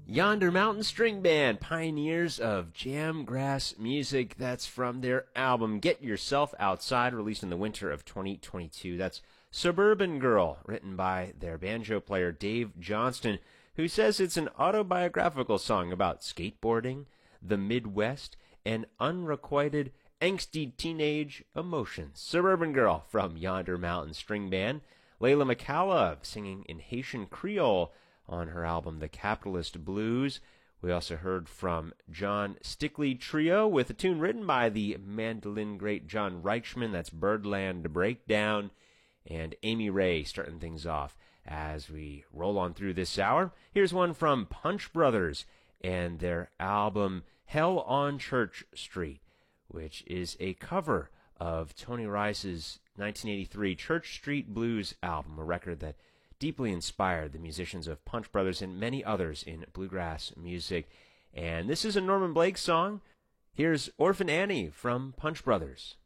Yonder Mountain String Band, pioneers of jamgrass music. That's from their album Get Yourself Outside, released in the winter of 2022. That's Suburban Girl, written by their banjo player Dave Johnston, who says it's an autobiographical song about skateboarding, the Midwest, and unrequited angsty teenage emotions. Suburban Girl from Yonder Mountain String Band. Layla McCalla singing in Haitian Creole on her album The Capitalist Blues. We also heard from John Stickley Trio with a tune written by the mandolin great John Reichman. That's Birdland Breakdown. And Amy Ray starting things off as we roll on through this hour. Here's one from Punch Brothers and their album Hell on Church Street, which is a cover of Tony Rice's 1983 Church Street Blues album, a record that deeply inspired the musicians of Punch Brothers and many others in bluegrass music. And this is a Norman Blake song. Here's Orphan Annie from Punch Brothers.